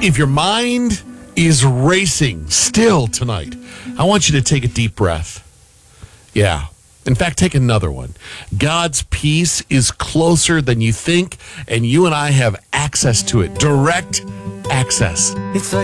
If your mind is racing still tonight, I want you to take a deep breath. Yeah. In fact, take another one. God's peace is closer than you think, and you and I have access to it. Direct access. It's like